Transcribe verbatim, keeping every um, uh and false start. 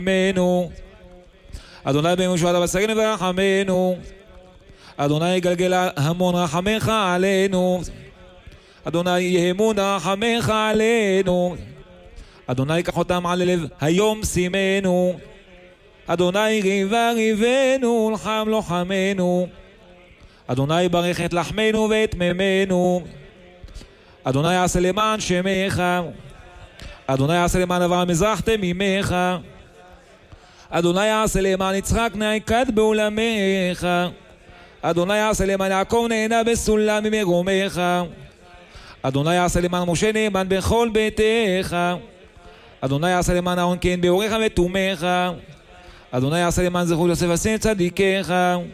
ממנו. אדוני במשועת הבשרנו ורחמנו. אדוני יגלגל המון רחמך עלינו. אדוני יהמון רחמך עלינו. אדוני ייקח אותם על הלב היום שימנו. אדוני ריבה ריבנו ולחם לוחמנו. אדוני ברך את לחמנו ואת ממנו. אדוני יעשה למען שמך. אדוני יעשה למען אברהם מזרחתם ממך. אדוני יעשה למען יצחק נעקד בעולמך. אדוני יעשה למען יעקב נהנה בסולם ממרומך. אדוני יעשה למען משה נאמן בכל ביתך. אדוני יעשה למען אהרון כן באורך ותומך. אדוני יעשה למען זכור יוסף עשה צדיקך.